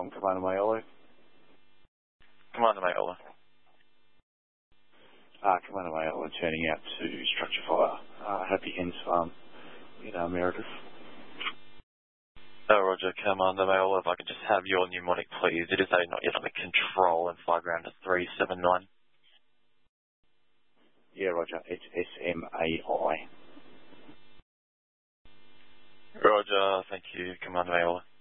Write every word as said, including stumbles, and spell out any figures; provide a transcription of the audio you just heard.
from Commander Mayolo. Commander Mayolo. Uh, Commander Mayolo turning out to structure fire. Uh, Happy Hens Farm in uh, Meredith. Oh, Roger, Commander Mayolo, if I could just have your mnemonic, please. It is a not yet under control and fly ground to three seven nine. Yeah, Roger. It's S M A I. Roger, thank you, Commander Mayolo.